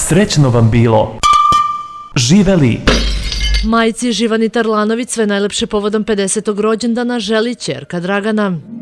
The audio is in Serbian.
Srećno vam bilo. Živeli! Majci Živani Tarlanović sve najlepše povodom 50. rođendana želi ćerka Dragana.